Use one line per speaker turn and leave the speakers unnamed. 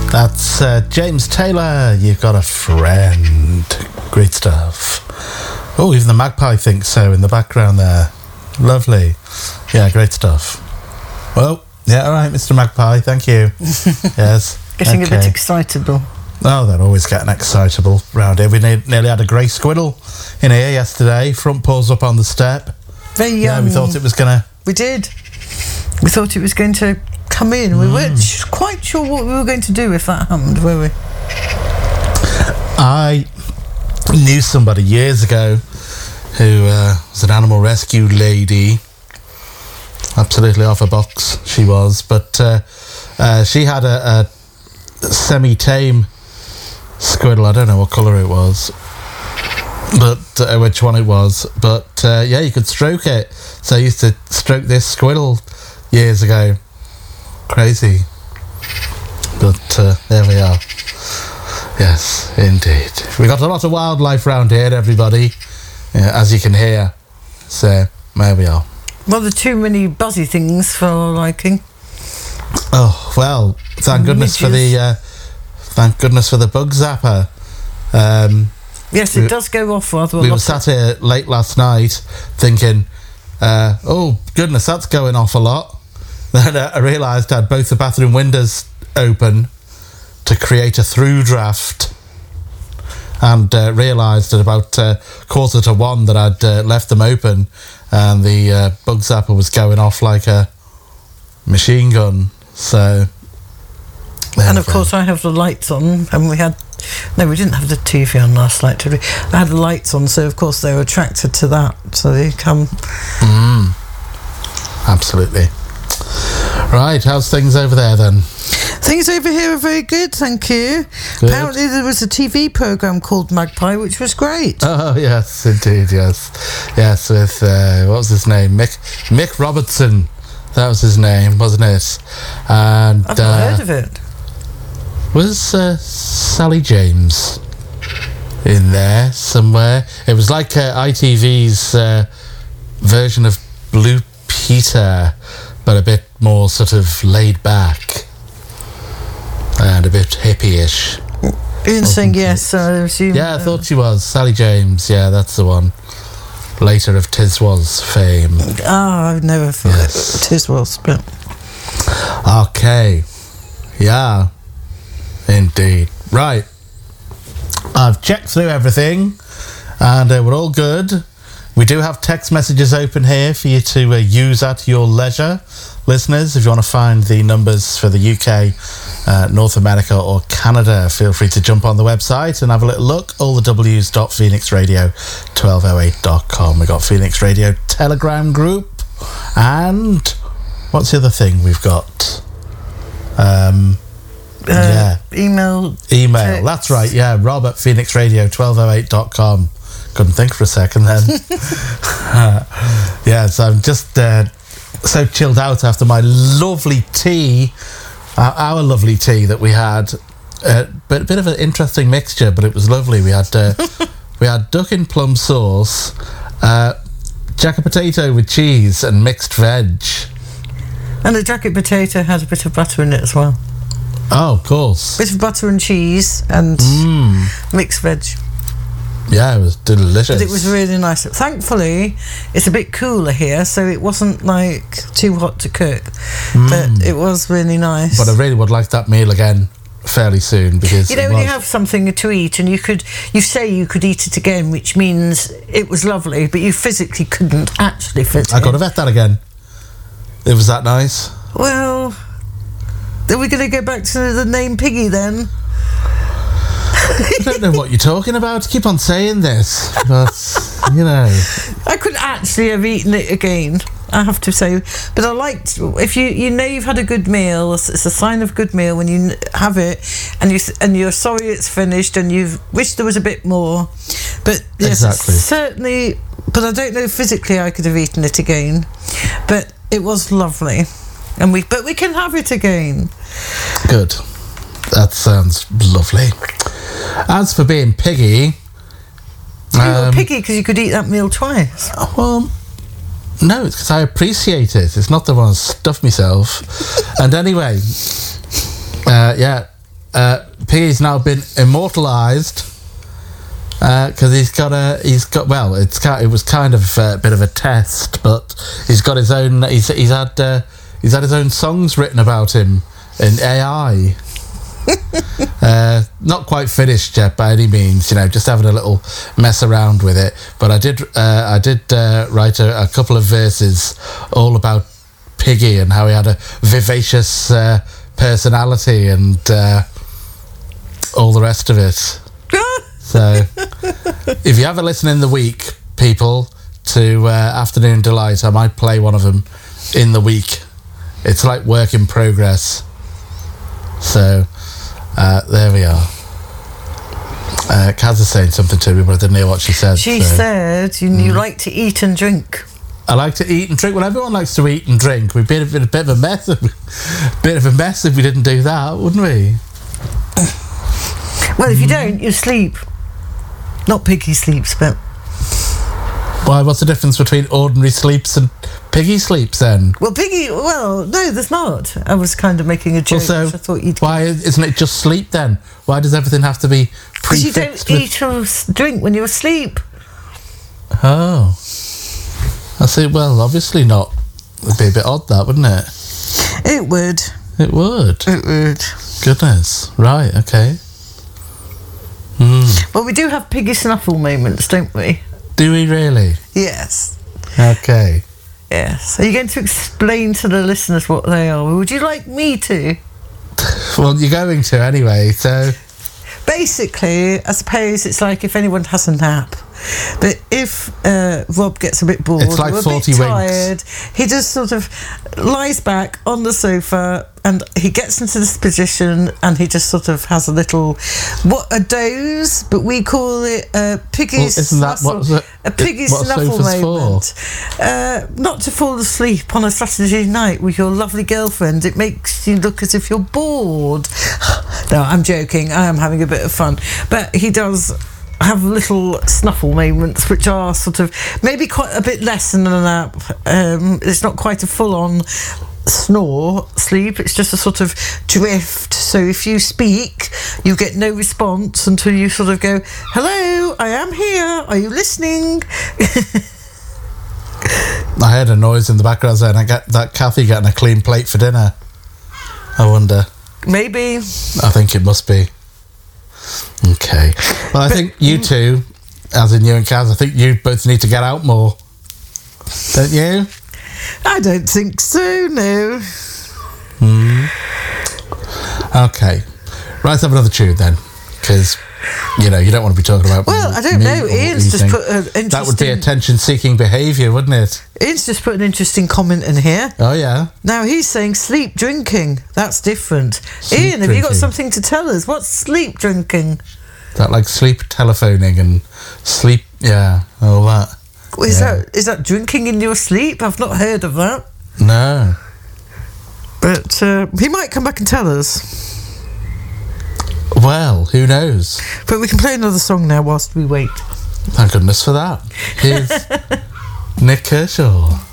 That's James Taylor, You've Got a Friend. Great stuff. Oh, even the magpie thinks so in the background there. Lovely. Yeah, great stuff. Well, yeah, all right, Mr. Magpie, thank you. Yes.
Getting a bit excitable.
Oh, they're always getting excitable round here. We nearly had a grey squirrel in here yesterday, front paws up on the step.
Very young.
Yeah, we thought it was going to...
We did. We thought it was going to come in. We weren't quite sure what we were going to do if that happened, were we?
I knew somebody years ago who was an animal rescue lady. Absolutely off her box, she was. But she had a semi-tame squirrel. I don't know what colour it was, but which one it was. But yeah, you could stroke it. So I used to stroke this squirrel years ago. Crazy. But there we are. Yes, indeed. We got a lot of wildlife around here, everybody, as you can hear. So there we are.
Well, there are too many buzzy things for our liking.
Oh well, thank goodness for the bug zapper.
Yes, it does go off rather a lot.
We were sat here late last night thinking, oh goodness, that's going off a lot. Then I realised I had both the bathroom windows open to create a through draft, and realised at about 1:45 that I'd left them open, and the bug zapper was going off like a machine gun. So,
and of course I have the lights on, and we didn't have the TV on last night, did we? I had the lights on, so of course they were attracted to that, so they come.
Absolutely. Right, how's things over there then?
Things over here are very good, thank you. Good. Apparently there was a TV programme called Magpie, which was great.
Oh, yes, indeed, yes. Yes, with, what was his name? Mick Robertson. That was his name, wasn't it? And
I've not heard of it.
Was Sally James in there somewhere? It was like ITV's version of Blue Peter, but a bit more sort of laid back and a bit hippie-ish.
Ian saying yes, I assume.
Yeah, I thought she was. Sally James, yeah, that's the one. Later of Tiswas fame.
I've never thought Tiswas, but...
Okay. Yeah. Indeed. Right. I've checked through everything, and we're all good. We do have text messages open here for you to use at your leisure. Listeners, if you want to find the numbers for the UK, North America or Canada, feel free to jump on the website and have a little look. allthews.phoenixradio1208.com. We've got Phoenix Radio Telegram group, and what's the other thing we've got?
Email.
Text. That's right, yeah. Rob at phoenixradio1208.com. Couldn't think for a second then. So I'm just so chilled out after my lovely tea, our lovely tea that we had. But a bit of an interesting mixture, but it was lovely. We had duck in plum sauce, jacket potato with cheese and mixed veg.
And the jacket potato had a bit of butter in it as well.
Oh, of course.
Bit of butter and cheese and mixed veg.
Yeah, it was delicious.
But it was really nice. Thankfully, it's a bit cooler here, so it wasn't like too hot to cook. But it was really nice.
But I really would like that meal again fairly soon, because
when you have something to eat and you say you could eat it again, which means it was lovely, but you physically couldn't actually fit it.
I got to vet that again. It was that nice.
Well, are we going to go back to the name Piggy then?
I don't know what you're talking about. Keep on saying this, but
I could actually have eaten it again, I have to say. But I liked, if you know you've had a good meal, it's a sign of good meal when you have it and you're sorry it's finished and you wish there was a bit more. But yes,
exactly.
Certainly. But I don't know if physically I could have eaten it again. But it was lovely, but we can have it again.
Good. That sounds lovely. As for being piggy...
You were piggy because you could eat that meal twice.
Well, no, it's because I appreciate it. It's not that I want to stuff myself. And anyway, Piggy's now been immortalised because it was kind of a bit of a test, but he's got his own. He's had his own songs written about him in AI. Not quite finished yet by any means, just having a little mess around with it. But I did write a couple of verses all about Piggy and how he had a vivacious personality and all the rest of it. So if you have a listen in the week, people, to Afternoon Delight, I might play one of them in the week. It's like work in progress. So there we are. Kaz is saying something to me, but I didn't hear what she said.
She said you like to eat and drink.
I like to eat and drink. Well, everyone likes to eat and drink. We'd be a bit of a mess. If we didn't do that, wouldn't we?
Well, if you don't, you sleep. Not Piggy sleeps, but...
Why, what's the difference between ordinary sleeps and Piggy sleeps, then?
Well, no, there's not. I was kind of making a joke.
Well, so
I thought you'd...
why isn't it just sleep, then? Why does everything have to be
Because you
prefixed
don't eat or drink when you're asleep.
Oh. I see. Well, obviously not. It'd be a bit odd, that, wouldn't it?
It would.
It would.
It would.
Goodness. Right, okay.
Well, we do have Piggy Snuffle moments, don't we?
Do we really?
Yes.
Okay.
Yes. Are you going to explain to the listeners what they are? Would you like me to?
Well, you're going to anyway, so...
Basically, I suppose it's like if anyone has a nap. But if Rob gets a bit bored
it's like
or a
40
bit
winks.
tired, he just sort of lies back on the sofa and he gets into this position and he just sort of has a doze, but we call it a piggy snuffle moment. Not to fall asleep on a Saturday night with your lovely girlfriend. It makes you look as if you're bored. No, I'm joking. I am having a bit of fun. But he does have little snuffle moments which are sort of maybe quite a bit less than a nap. It's not quite a full-on sleep, it's just a sort of drift. So if you speak, you get no response until you sort of go, hello, I am here, are you listening?
I heard a noise in the background saying, I get that Kathy getting a clean plate for dinner. I wonder.
Maybe.
I think it must be. Okay. Well, I think you two, as in you and Kaz, I think you both need to get out more. Don't you?
I don't think so, no.
Okay. Right, let's have another tune then. Because, you don't want to be talking about...
Well, I don't know. Ian's just put an interesting...
That would be attention-seeking behaviour, wouldn't it?
Ian's just put an interesting comment in here.
Oh, yeah?
Now, he's saying sleep drinking. That's different. Ian, have you got something to tell us? What's sleep drinking?
That like sleep telephoning and sleep... Yeah, all that.
Is that drinking in your sleep? I've not heard of that.
No.
But he might come back and tell us.
Well, who knows?
But we can play another song now whilst we wait.
Thank goodness for that. Here's Nick Kershaw.